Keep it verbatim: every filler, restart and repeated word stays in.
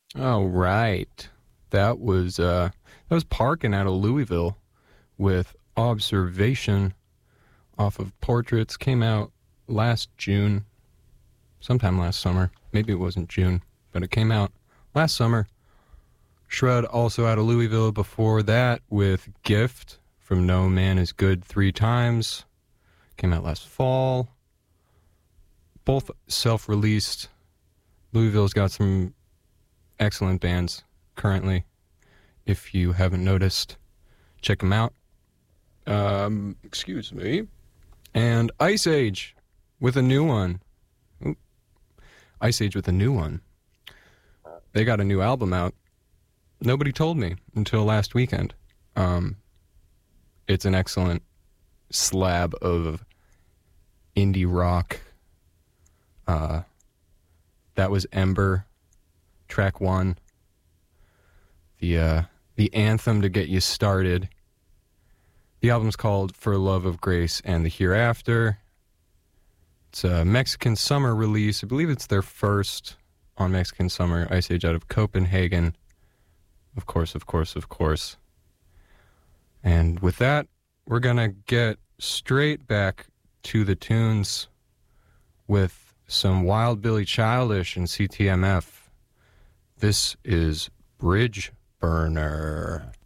Oh, right. That was uh that was Parkin out of Louisville with Observation off of Portraits. Came out last June, sometime last summer. Maybe it wasn't June, but it came out last summer. Shred also out of Louisville before that with Gift from No Man Is Good Three Times. Came out last fall. Both self-released. Louisville's got some excellent bands currently. If you haven't noticed, check them out. Um, excuse me. And Ice Age with a new one. Ooh. Ice Age with a new one. They got a new album out. Nobody told me until last weekend. Um, it's an excellent slab of indie rock. Uh, that was Ember, track one. The uh, the anthem to get you started. The album's called For Love of Grace and the Hereafter. It's a Mexican Summer release. I believe it's their first on Mexican Summer. Ice Age out of Copenhagen. Of course, of course, of course. And with that, we're going to get straight back to the tunes with some Wild Billy Childish and C T M F. This is Bridge Burner.